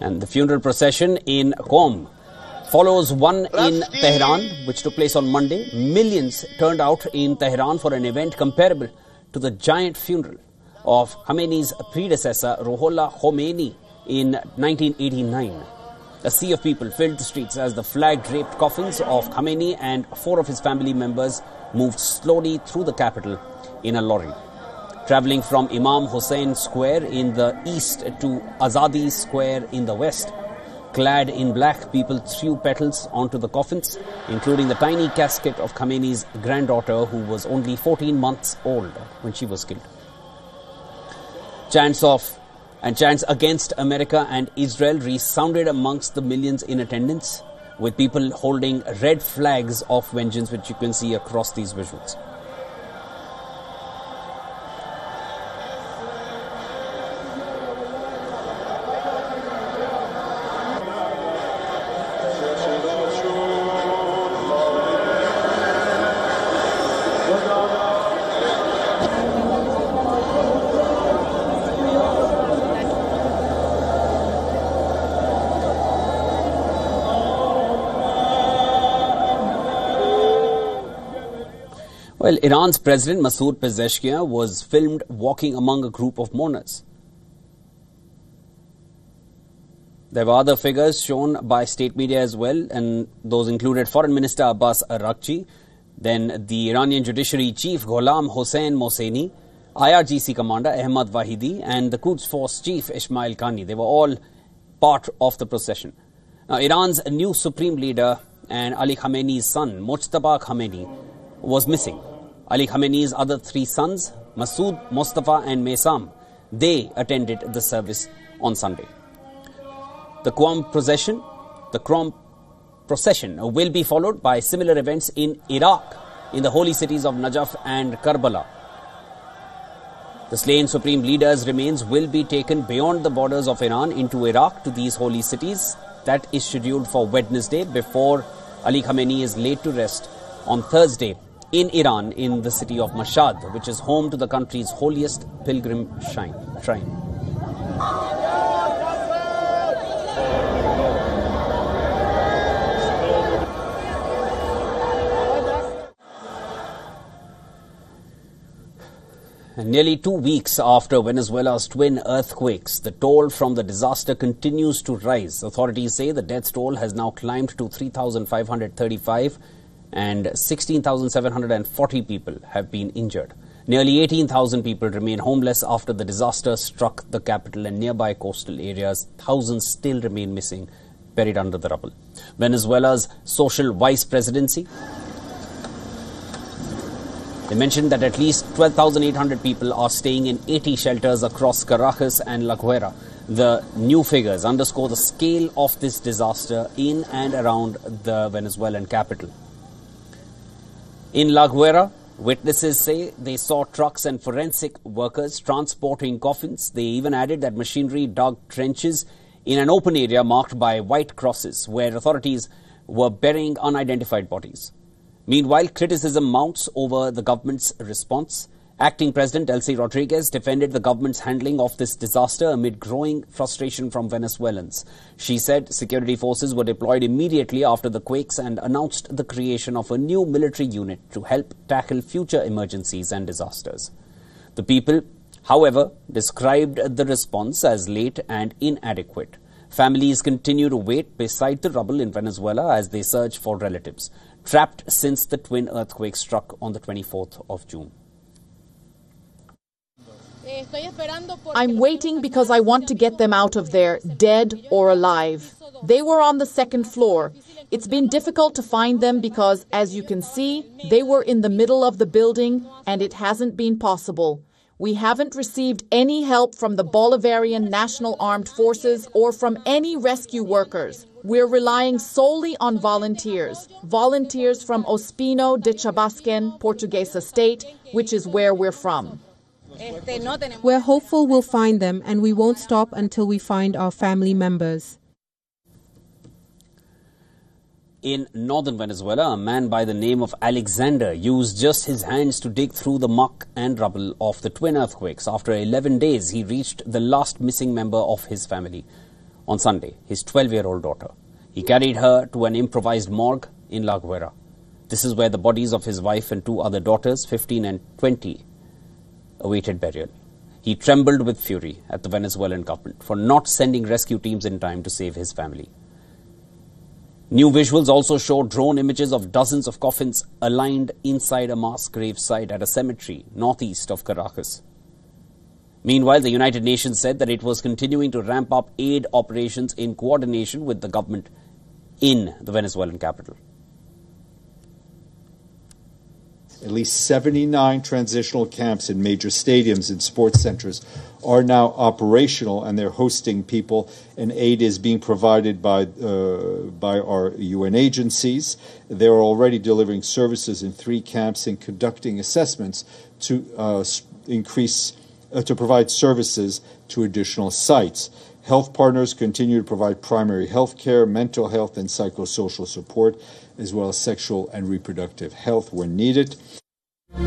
And the funeral procession in Qom follows one in Tehran, which took place on Monday. Millions turned out in Tehran for an event comparable to the giant funeral of Khamenei's predecessor, Ruhollah Khomeini, in 1989. A sea of people filled the streets as the flag-draped coffins of Khamenei and 4 of his family members moved slowly through the capital in a lorry. Travelling from Imam Hussein Square in the east to Azadi Square in the west, clad in black, people threw petals onto the coffins, including the tiny casket of Khamenei's granddaughter, who was only 14 months old when she was killed. Chants against America and Israel resounded amongst the millions in attendance, with people holding red flags of vengeance, which you can see across these visuals. Well, Iran's President Masoud Pezeshkian was filmed walking among a group of mourners. There were other figures shown by state media as well, and those included Foreign Minister Abbas Araghchi, then the Iranian Judiciary Chief Gholam Hossein Mohseni, IRGC Commander Ahmad Vahidi, and the Quds Force Chief Ismail Qani. They were all part of the procession. Now, Iran's new supreme leader and Ali Khamenei's son, Mojtaba Khamenei, was missing. Ali Khamenei's other 3 sons, Masood, Mustafa and Mesam, they attended the service on Sunday. The Qom procession will be followed by similar events in Iraq, in the holy cities of Najaf and Karbala. The slain supreme leader's remains will be taken beyond the borders of Iran into Iraq to these holy cities. That is scheduled for Wednesday, before Ali Khamenei is laid to rest on Thursday in Iran, in the city of Mashhad, which is home to the country's holiest pilgrim shrine. And nearly 2 weeks after Venezuela's twin earthquakes, the toll from the disaster continues to rise. Authorities say the death toll has now climbed to 3,535 and 16,740 people have been injured. Nearly 18,000 people remain homeless after the disaster struck the capital and nearby coastal areas. Thousands still remain missing, buried under the rubble. Venezuela's social vice presidency, they mentioned that at least 12,800 people are staying in 80 shelters across Caracas and La Guaira. The new figures underscore the scale of this disaster in and around the Venezuelan capital. In La Guaira, witnesses say they saw trucks and forensic workers transporting coffins. They even added that machinery dug trenches in an open area marked by white crosses, where authorities were burying unidentified bodies. Meanwhile, criticism mounts over the government's response. Acting President Delcy Rodriguez defended the government's handling of this disaster amid growing frustration from Venezuelans. She said security forces were deployed immediately after the quakes and announced the creation of a new military unit to help tackle future emergencies and disasters. The people, however, described the response as late and inadequate. Families continue to wait beside the rubble in Venezuela as they search for relatives, trapped since the twin earthquake struck on the 24th of June. I'm waiting because I want to get them out of there, dead or alive. They were on the 2nd floor. It's been difficult to find them because, as you can see, they were in the middle of the building and it hasn't been possible. We haven't received any help from the Bolivarian National Armed Forces or from any rescue workers. We're relying solely on volunteers. Volunteers from Ospino de Chabasquén, Portuguesa state, which is where we're from. We're hopeful we'll find them, and we won't stop until we find our family members. In northern Venezuela, a man by the name of Alexander used just his hands to dig through the muck and rubble of the twin earthquakes. After 11 days, he reached the last missing member of his family. on Sunday, his 12-year-old daughter. He carried her to an improvised morgue in La Guaira. This is where the bodies of his wife and two other daughters, 15 and 20, awaited burial. He trembled with fury at the Venezuelan government for not sending rescue teams in time to save his family. New visuals also show drone images of dozens of coffins aligned inside a mass grave site at a cemetery northeast of Caracas. Meanwhile, the United Nations said that it was continuing to ramp up aid operations in coordination with the government in the Venezuelan capital. At least 79 transitional camps in major stadiums and sports centers are now operational, and they're hosting people, and aid is being provided by our UN agencies. They're already delivering services in 3 camps and conducting assessments to provide services to additional sites. Health partners continue to provide primary health care, mental health, and psychosocial support, as well as sexual and reproductive health when needed.